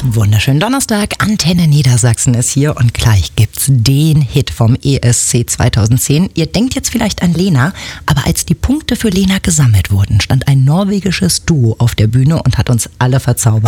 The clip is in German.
Wunderschönen Donnerstag, Antenne Niedersachsen ist hier und gleich gibt's den Hit vom ESC 2010. Ihr denkt jetzt vielleicht an Lena, aber als die Punkte für Lena gesammelt wurden, stand ein norwegisches Duo auf der Bühne und hat uns alle verzaubert.